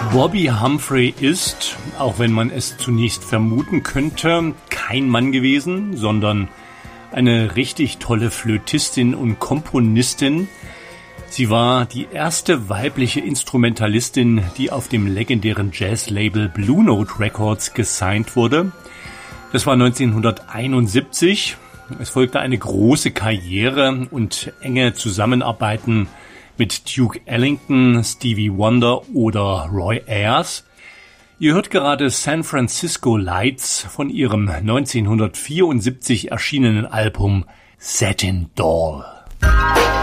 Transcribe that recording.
Bobby Humphrey ist, auch wenn man es zunächst vermuten könnte, kein Mann gewesen, sondern eine richtig tolle Flötistin und Komponistin. Sie war die erste weibliche Instrumentalistin, die auf dem legendären Jazzlabel Blue Note Records gesigned wurde. Das war 1971. Es folgte eine große Karriere und enge Zusammenarbeiten mit Duke Ellington, Stevie Wonder oder Roy Ayers. Ihr hört gerade San Francisco Lights von ihrem 1974 erschienenen Album Satin Doll.